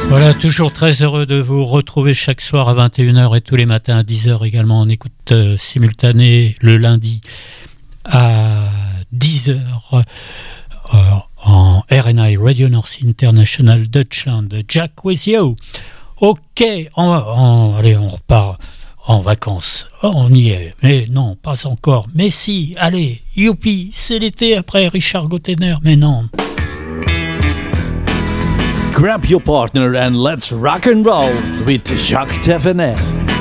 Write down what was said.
Voilà, toujours très heureux de vous retrouver chaque soir à 21h et tous les matins à 10h également en écoute simultanée le lundi à 10h en RNI Radio North International Deutschland. Jack with you. Ok, allez, on repart en vacances. Oh, on y est, mais non, pas encore. Mais si, allez, youpi, c'est l'été après Richard Gottener, mais non. Grab your partner and let's rock and roll with Jacques Thévenet.